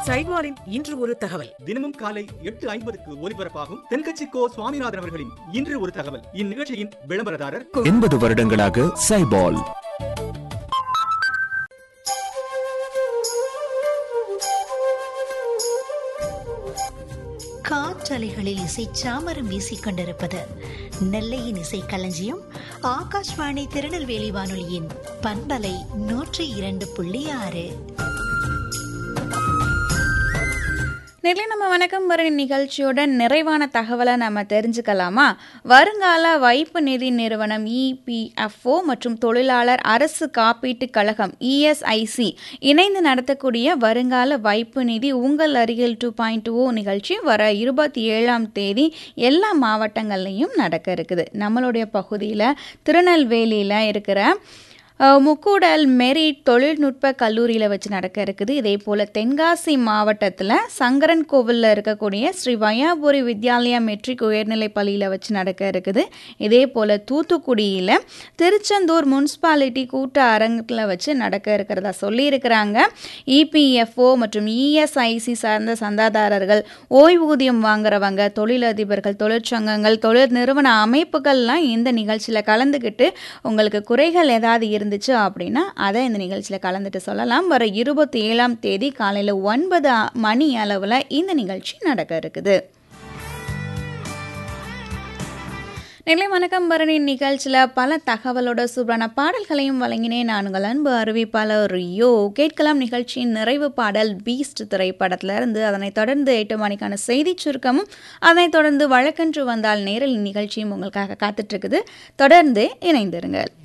சைட்வாரின் இன்று ஒரு தகவல். தினமும் காலை 8:50க்கு ஒலிபரப்பாகும் தென்கட்சி கோ சுவாமிநாதன் அவர்களின் இன்று ஒரு தகவல். இந்நிகழ்ச்சியின் விளம்பரதாரர் 80 வருடங்களாக சைபால். காற்றலைகளில் இசை சாமரம் வீசிக் கொண்டிருப்பது நெல்லையின் இசை களஞ்சியம் ஆகாஷ்வாணி திருநெல்வேலி வானொலியின் பண்பலை 102.6. நெல்லை நம்ம வணக்கம் பரணி நிகழ்ச்சியோட நிறைவான தகவலை நம்ம தெரிஞ்சுக்கலாமா? வருங்கால வைப்பு நிதி நிறுவனம் EPFO மற்றும் தொழிலாளர் அரசு காப்பீட்டுக் கழகம் ESIC இணைந்து நடத்தக்கூடிய வருங்கால வைப்பு நிதி உங்கள் அருகில் 2.0 நிகழ்ச்சி வர 27ஆம் தேதி எல்லா மாவட்டங்கள்லையும் நடக்க இருக்குது. நம்மளுடைய பகுதியில் திருநெல்வேலியில் இருக்கிற முக்கூடல் மெரிட் தொழில்நுட்ப கல்லூரியில் வச்சு நடக்க இருக்குது. இதே போல் தென்காசி மாவட்டத்தில் சங்கரன் கோவிலில் இருக்கக்கூடிய ஸ்ரீ வையாபுரி வித்யாலயா மெட்ரிக் உயர்நிலை பள்ளியில் வச்சு நடக்க இருக்குது. இதே போல் தூத்துக்குடியில் திருச்செந்தூர் முனிசிபாலிட்டி கூட்ட அரங்கத்தில் வச்சு நடக்க இருக்கிறதா சொல்லியிருக்கிறாங்க. EPFO மற்றும் ESIC சார்ந்த சந்தாதாரர்கள், ஓய்வூதியம் வாங்குறவங்க, தொழிலதிபர்கள், தொழிற்சங்கங்கள், தொழில் நிறுவன அமைப்புகள்லாம் இந்த நிகழ்ச்சியில் கலந்துக்கிட்டு உங்களுக்கு குறைகள் ஏதாவது இருந்துச்சு அப்படின்னா அதை இந்த நிகழ்ச்சியில் கலந்துட்டு சொல்லலாம். வர 27ஆம் தேதி காலையில் 9 மணி அளவில் இந்த நிகழ்ச்சி நடக்க இருக்குது. நெல்லை வணக்கம் பரணி நிகழ்ச்சியில் பல தகவலோட சூப்பரான பாடல்களையும் வழங்கினேன். நான் உங்கள் அன்பு அறிவிப்பாளர் ரியோ. கேட்கலாம் நிகழ்ச்சியின் நிறைவு பாடல் பீஸ்ட் திரைப்படத்திலிருந்து. அதனைத் தொடர்ந்து 8 மணிக்கான செய்தி சுருக்கமும், அதனைத் தொடர்ந்து வழக்கன்று வந்தால் நேரில் நிகழ்ச்சியும் உங்களுக்காக காத்துட்ருக்குது. தொடர்ந்து இணைந்திருங்கள்.